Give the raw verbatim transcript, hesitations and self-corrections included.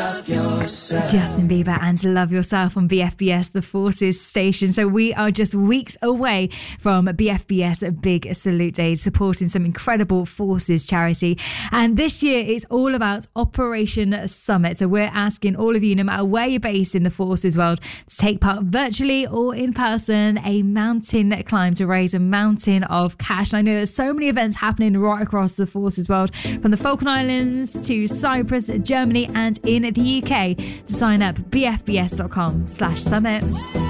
Love Yourself. Justin Bieber and Love Yourself on B F B S, the Forces station. So we are just weeks away from B F B S Big Salute Day, supporting some incredible Forces charity. And this year it's all about Operation Summit. So we're asking all of you, no matter where you're based in the Forces world, to take part virtually or in person, a mountain climb to raise a mountain of cash. And I know there's so many events happening right across the Forces world, from the Falkland Islands to Cyprus, Germany and in the U K. To sign up, b f b s dot com slash summit.